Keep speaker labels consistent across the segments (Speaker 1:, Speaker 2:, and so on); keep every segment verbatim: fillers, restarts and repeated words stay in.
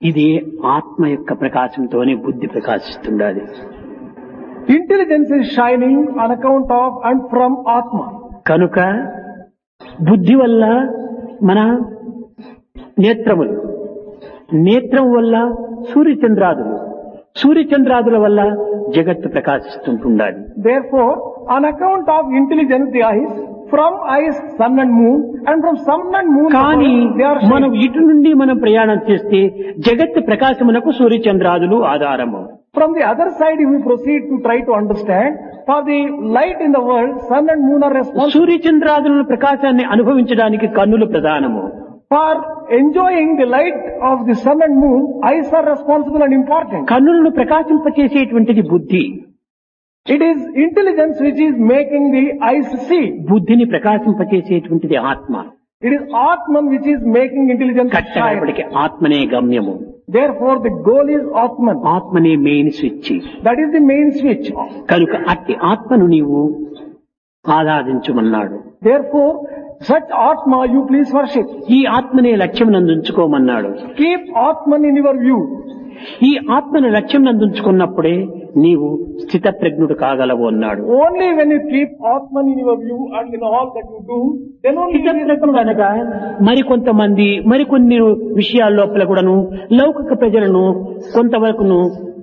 Speaker 1: ఇది ఆత్మ యొక్క ప్రకాశంతోనే బుద్ధి ప్రకాశిస్తుండాలి.
Speaker 2: Intelligence is shining on account of and from Atma.
Speaker 1: కనుక బుద్ధి వల్ల మన నేత్రములు, నేత్రం వల్ల సూర్యచంద్రాదులు, సూర్యచంద్రాదుల వల్ల జగత్తు ప్రకాశిస్తుంటుండాలి.
Speaker 2: Therefore, on account of intelligence, the eyes, from eyes, sun and moon, and from sun and moon,
Speaker 1: కానీ
Speaker 2: they are
Speaker 1: మనం
Speaker 2: shining.
Speaker 1: ఇటు నుండి మనం ప్రయాణం చేస్తే జగత్తు ప్రకాశమునకు సూర్యచంద్రాదులు ఆధారము.
Speaker 2: From the other side, if we proceed to try to understand, for the light in the world, sun and moon are responsible.
Speaker 1: సూర్యచంద్రాదుల ప్రకాశాన్ని అనుభవించడానికి కన్నులు ప్రధానము.
Speaker 2: For enjoying the light of the sun and moon, eyes are responsible and important.
Speaker 1: కన్నులను ప్రకాశింపచేసేటువంటిది బుద్ధి.
Speaker 2: It is intelligence which is making the eyes see.
Speaker 1: బుద్ధిని ప్రకాశింపచేసేటువంటిది ఆత్మ.
Speaker 2: It is Atman which is making intelligence shine.
Speaker 1: కట్టబడికి ఆత్మనే గమ్యము.
Speaker 2: Therefore, the goal is Atman.
Speaker 1: ఆత్మనే main switch.
Speaker 2: That is the main switch.
Speaker 1: కనుక అట్టి ఆత్మను నీవు ఆరాధించుమన్నాడు.
Speaker 2: Therefore, such Atma you please worship.
Speaker 1: ఈ ఆత్మనే లక్ష్యం నందుంచుకోమన్నాడు.
Speaker 2: Keep Atman in your view.
Speaker 1: ఈ ఆత్మను లక్ష్యం నందుంచుకున్నప్పుడే నీవు స్థిత ప్రజ్ఞుడు కాగలవు అన్నాడు.
Speaker 2: Only when you keep Atman in your view and in all that you do, then only
Speaker 1: స్థిత
Speaker 2: you
Speaker 1: ప్రజ్ఞుడు అనగా మరికొంతమంది మరికొన్ని విషయాల లోపల కూడాను లౌకిక ప్రజలను కొంతవరకును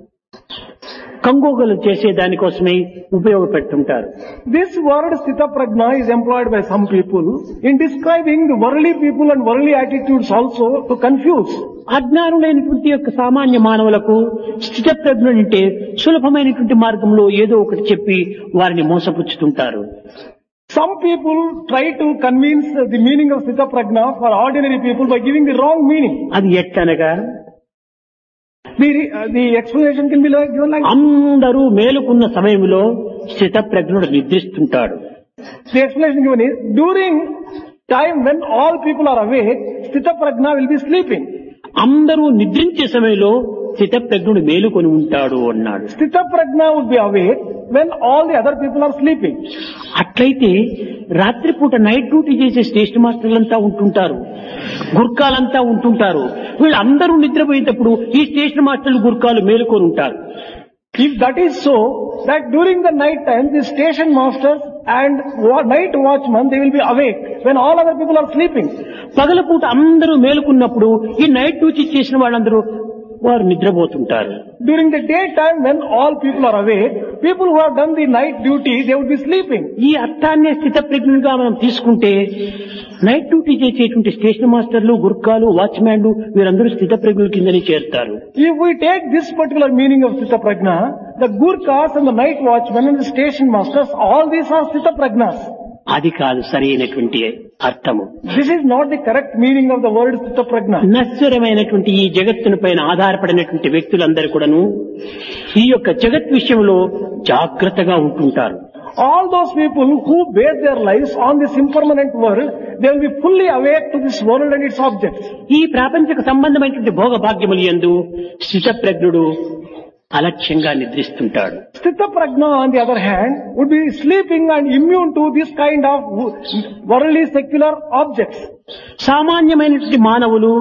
Speaker 1: కంగోగలు చేసే దానికోసమే ఉపయోగపెడుతుంటారు.
Speaker 2: This word Sthita Prajna is employed by some people in describing the worldly people and worldly attitudes also to confuse.
Speaker 1: అజ్ఞానులైనటువంటి యొక్క సామాన్య మానవులకు స్థిత ప్రజ్ఞుడు అంటే సులభమైనటువంటి మార్గంలో ఏదో ఒకటి చెప్పి వారిని మోసపుచ్చుతుంటారు.
Speaker 2: Some people try to convince the meaning of Sthita Prajna for ordinary people by giving the wrong meaning.
Speaker 1: అది ఎట్లనగా
Speaker 2: The, uh, the explanation can be like, given like
Speaker 1: అందరూ మేలుకున్న సమయంలో స్థిత ప్రజ్ఞుడు నిద్రిస్తుంటాడు.
Speaker 2: the explanation given is during time when all people are awake, Sthita Prajna will be sleeping.
Speaker 1: అందరూ నిద్రించే సమయంలో స్థిత ప్రజ్ఞుడు మేలుకొని ఉంటాడు అన్నాడు.
Speaker 2: Sthita Prajna would be awake when all the other people are sleeping.
Speaker 1: అట్లయితే రాత్రిపూట నైట్ డ్యూటీ చేసే స్టేషన్ మాస్టర్లంతా ఉంటుంటారు, గుర్కాలంతా ఉంటుంటారు. వీళ్ళందరూ నిద్రపోయేటప్పుడు ఈ స్టేషన్ మాస్టర్లు గుర్కాలు మేలుకొని ఉంటారు.
Speaker 2: If that is so, that during the night time, the station masters and wa- night watchmen, they will be awake when all other people are sleeping.
Speaker 1: పగలపూట అందరూ మేలుకున్నప్పుడు ఈ నైట్ డ్యూటీ చేసిన వాళ్ళందరూ వారు నిద్రపోతుంటారు.
Speaker 2: During the daytime, when all people are awake, people who have done the night duty, they would be sleeping.
Speaker 1: ఈ అర్థాన్నే స్థిత ప్రజ్ఞులుగా మనం తీసుకుంటే night duty చేసేటువంటి స్టేషన్ మాస్టర్లు, గుర్కాలు, వాచ్మ్యాన్లు వీరందరూ స్థిత ప్రజ్ఞుల కిందనే చేరుతారు.
Speaker 2: If we take this particular meaning of Sthita Prajna, the Gurkhas and the night watchmen and the station masters, all these are Sthita Prajnas.
Speaker 1: అది కాదు సరైనటువంటి అర్థము.
Speaker 2: This is not the correct meaning of the word Sthita Prajna.
Speaker 1: నశ్వరమైనటువంటి ఈ జగత్తుని పైన ఆధారపడినటువంటి వ్యక్తులందరూ కూడాను ఈ యొక్క జగత్ విషయంలో జాగ్రత్తగా ఉంటుంటారు.
Speaker 2: All those people who base their lives on this impermanent world, they will be fully awake to this world and its objects.
Speaker 1: ఈ ప్రాపంచిక సంబంధమైనటువంటి భోగ భాగ్యములు యందు స్థిత ప్రజ్ఞుడు అలక్ష్యంగా నిద్రిస్తుంటాడు.
Speaker 2: Sthita Prajna, on the other hand, would be sleeping and immune to this kind of worldly secular objects.
Speaker 1: సామాన్యమైనటువంటి మానవులు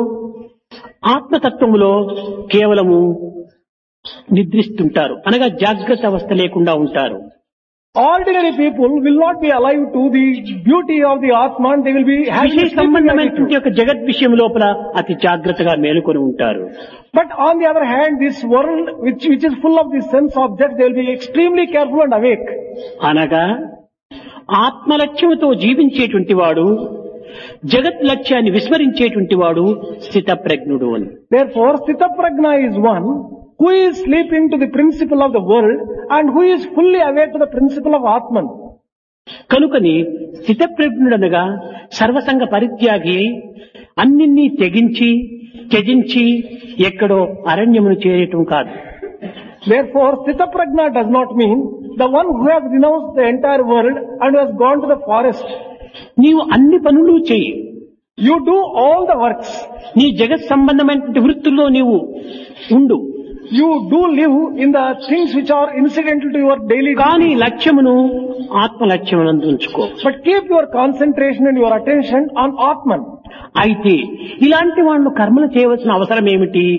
Speaker 1: ఆత్మతత్వములో కేవలము నిద్రిస్తుంటారు, అనగా జాగ్రత్త అవస్థ లేకుండా ఉంటారు.
Speaker 2: Ordinary people will not be alive to the beauty of the Atman, they will be having
Speaker 1: విశేష
Speaker 2: a sleeping
Speaker 1: సంబంధమైనటువంటి
Speaker 2: attitude.
Speaker 1: యొక్క జగత్ విషయం లోపల అతి జాగ్రత్తగా మేలుకొని ఉంటారు.
Speaker 2: But on the other hand, this world which, which is full of the sense objects, they will be extremely careful and awake.
Speaker 1: అనగా ఆత్మలక్ష్యంతో జీవించేటువంటి వాడు జగత్ లక్ష్యాన్ని విస్మరించేటువంటి వాడు స్థిత ప్రజ్ఞుడు అని.
Speaker 2: Therefore, Sthita Prajna is one who is sleeping to the principle of the world and who is fully awake to the principle of Atman.
Speaker 1: కనుకని స్థిత ప్రజ్ఞుడనగా సర్వసంగ పరిత్యాగి అన్నిన్ని తెగించి త్యజించి ఎక్కడో అరణ్యమును చేరటం కాదు.
Speaker 2: Therefore, Sthita Prajna does not mean the one who has renounced the entire world and who has gone to the forest.
Speaker 1: నీవు అన్ని పనులు చెయ్యి,
Speaker 2: You do all the works.
Speaker 1: నీ జగత్ సంబంధమైనటువంటి వృత్తుల్లో నీవు ఉండు,
Speaker 2: You do live in the things which are incidental to your daily
Speaker 1: కానీ
Speaker 2: duties.
Speaker 1: లక్ష్యమును ఆత్మ లక్ష్యమునందు ఉంచుకో.
Speaker 2: But keep your concentration and your attention on Atman.
Speaker 1: అయితే ఇలాంటి వాళ్ళు కర్మలు చేయవలసిన అవసరం ఏమిటి?